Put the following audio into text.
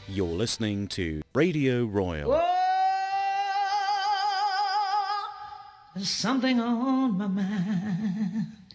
You're listening to Radio Royal. Oh, there's something on my mind.